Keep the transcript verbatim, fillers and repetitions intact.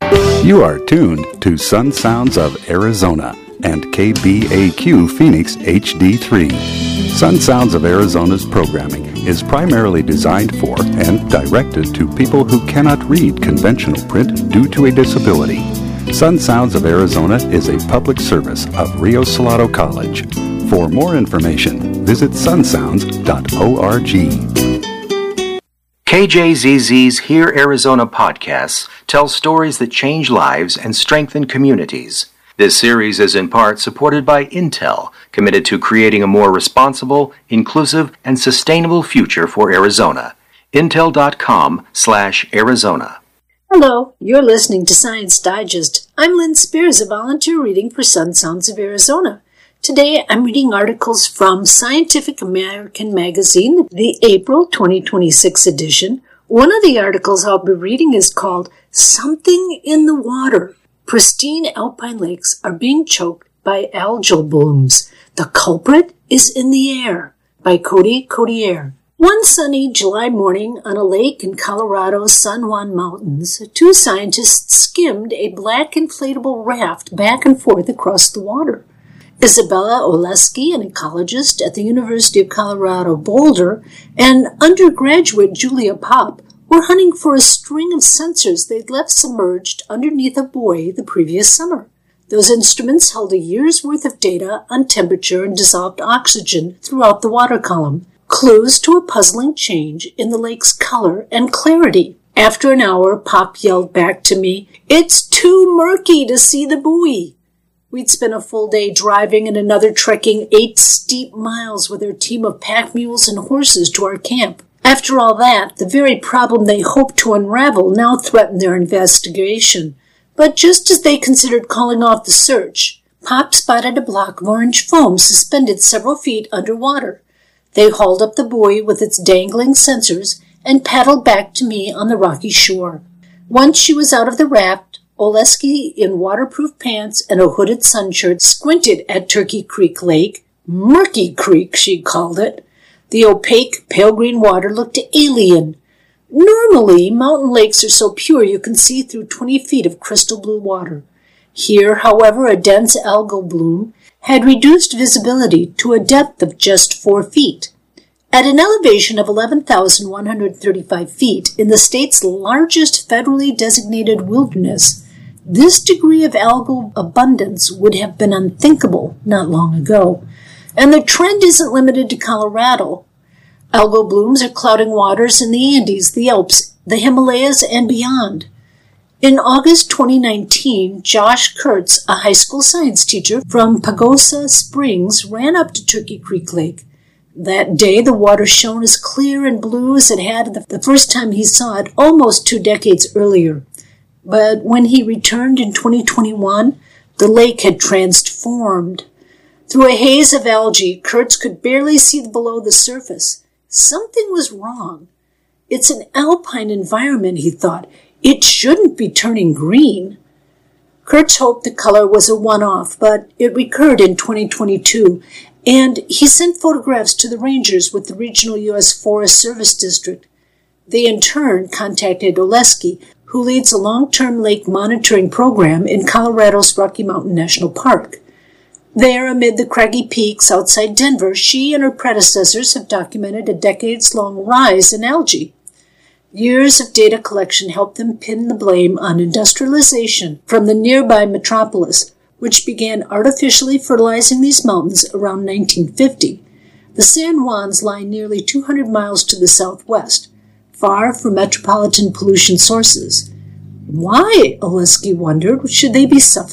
You are tuned to Sun Sounds of Arizona and K B A Q Phoenix H D three. Sun Sounds of Arizona's programming is primarily designed for and directed to people who cannot read conventional print due to a disability. Sun Sounds of Arizona is a public service of Rio Salado College. For more information, visit sun sounds dot org. K J Z Z's Hear Arizona podcasts tell stories that change lives and strengthen communities. This series is in part supported by Intel, committed to creating a more responsible, inclusive, and sustainable future for Arizona. Intel.com slash Arizona. Hello, you're listening to Science Digest. I'm Lynn Spears, a volunteer reading for Sun Sounds of Arizona. Today, I'm reading articles from Scientific American magazine, the April twenty twenty-six edition. One of the articles I'll be reading is called Something in the Water. Pristine alpine lakes are being choked by algal blooms. The culprit is in the air, by Cody Codier. One sunny July morning on a lake in Colorado's San Juan Mountains, two scientists skimmed a black inflatable raft back and forth across the water. Isabella Oleski, an ecologist at the University of Colorado Boulder, and undergraduate Julia Popp were hunting for a string of sensors they'd left submerged underneath a buoy the previous summer. Those instruments held a year's worth of data on temperature and dissolved oxygen throughout the water column, clues to a puzzling change in the lake's color and clarity. After an hour, Popp yelled back to me, "It's too murky to see the buoy." We'd spent a full day driving and another trekking eight steep miles with our team of pack mules and horses to our camp. After all that, the very problem they hoped to unravel now threatened their investigation. But just as they considered calling off the search, Popp spotted a block of orange foam suspended several feet underwater. They hauled up the buoy with its dangling sensors and paddled back to me on the rocky shore. Once she was out of the raft, Oleski, in waterproof pants and a hooded sunshirt, squinted at Turkey Creek Lake. Murky Creek, she called it. The opaque, pale green water looked alien. Normally, mountain lakes are so pure you can see through twenty feet of crystal blue water. Here, however, a dense algal bloom had reduced visibility to a depth of just four feet. At an elevation of eleven thousand one hundred thirty-five feet in the state's largest federally designated wilderness, this degree of algal abundance would have been unthinkable not long ago. And the trend isn't limited to Colorado. Algal blooms are clouding waters in the Andes, the Alps, the Himalayas, and beyond. In August twenty nineteen, Josh Kurtz, a high school science teacher from Pagosa Springs, ran up to Turkey Creek Lake. That day, the water shone as clear and blue as it had the first time he saw it almost two decades earlier. But when he returned in twenty twenty-one, the lake had transformed. Through a haze of algae, Kurtz could barely see below the surface. Something was wrong. It's an alpine environment, he thought. It shouldn't be turning green. Kurtz hoped the color was a one-off, but it recurred in twenty twenty-two, and he sent photographs to the rangers with the regional U S Forest Service District. They in turn contacted Oleski, who leads a long-term lake monitoring program in Colorado's Rocky Mountain National Park. There, amid the craggy peaks outside Denver, she and her predecessors have documented a decades-long rise in algae. Years of data collection helped them pin the blame on industrialization from the nearby metropolis, which began artificially fertilizing these mountains around nineteen fifty. The San Juans lie nearly two hundred miles to the southwest, far from metropolitan pollution sources. Why, Oleski wondered, should they be suffering